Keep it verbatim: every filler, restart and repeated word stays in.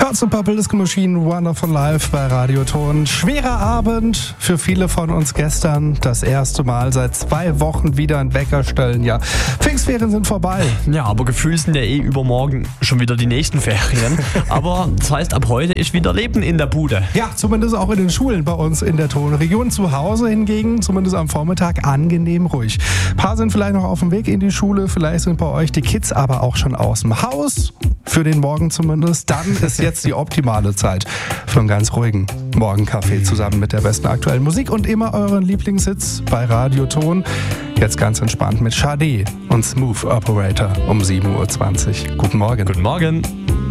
Hörst du Purple Disco Machine, Wonderful Life bei Radioton. Schwerer Abend für viele von uns gestern. Das erste Mal seit zwei Wochen wieder ein Wecker stellen. Ja, Pfingstferien sind vorbei. Ja, aber gefühlt sind ja eh übermorgen schon wieder die nächsten Ferien. Aber das heißt, ab heute ist wieder Leben in der Bude. Ja, zumindest auch in den Schulen bei uns in der Tonregion. Zu Hause hingegen, zumindest am Vormittag, angenehm ruhig. Ein paar sind vielleicht noch auf dem Weg in die Schule. Vielleicht sind bei euch die Kids aber auch schon aus dem Haus. Für den Morgen zumindest. Dann ist jetzt die optimale Zeit für einen ganz ruhigen Morgenkaffee zusammen mit der besten aktuellen Musik und immer euren Lieblingshits bei Radioton. Jetzt ganz entspannt mit Sade und Smooth Operator um sieben Uhr zwanzig. Guten Morgen. Guten Morgen.